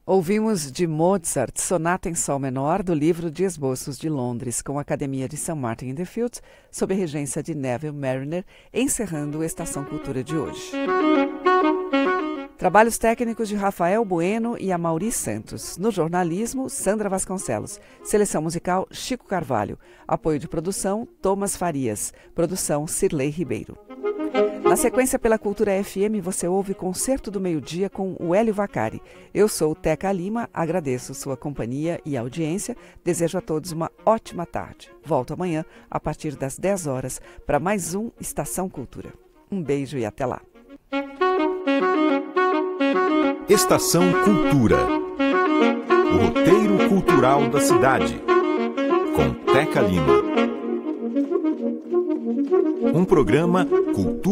Ouvimos de Mozart, Sonata em Sol Menor, do livro de esboços de Londres, com a Academia de St. Martin-in-the-Fields, sob a regência de Neville Marriner, encerrando o Estação Cultura de hoje. Trabalhos técnicos de Rafael Bueno e Amaury Santos. No jornalismo, Sandra Vasconcelos. Seleção musical, Chico Carvalho. Apoio de produção, Thomas Farias. Produção, Cirlei Ribeiro. Na sequência, pela Cultura FM, você ouve Concerto do Meio-Dia com o Hélio Vaccari. Eu sou Teca Lima, agradeço sua companhia e audiência, desejo a todos uma ótima tarde. Volto amanhã, a partir das 10 horas, para mais um Estação Cultura. Um beijo e até lá. Estação Cultura. O roteiro cultural da cidade. Com Teca Lima. Um programa Cultura.